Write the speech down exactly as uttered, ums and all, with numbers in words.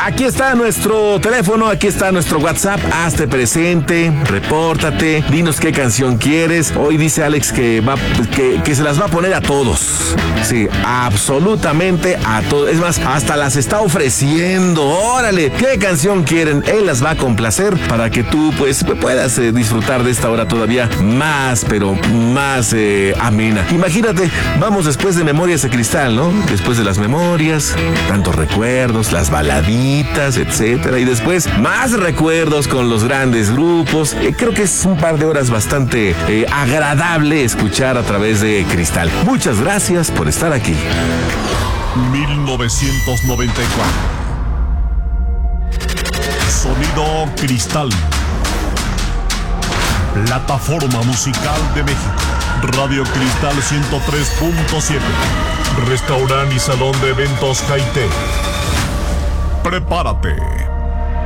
aquí está nuestro teléfono, aquí está nuestro WhatsApp. Hazte presente, repórtate, dinos qué canción quieres. Hoy dice Alex que va, que, que se las va a poner a todos. Sí, absolutamente a todos. Es más, hasta las está ofreciendo. Órale, ¿qué canción quieren? Él las va a complacer para que tú pues puedas eh, disfrutar de esta hora todavía más, pero más eh, amena. Imagínate, vamos después de Memorias de Cristal, ¿no? Después de las memorias, tantos recuerdos, las baladitas, etcétera. Y después más recuerdos con los grandes grupos. Eh, creo que es un par de horas bastante eh, agradable escuchar a través de Cristal. Muchas gracias por estar aquí. mil novecientos noventa y cuatro. Sonido Cristal. Plataforma musical de México. Radio Cristal ciento tres punto siete. Restaurante y salón de eventos Jaité. Prepárate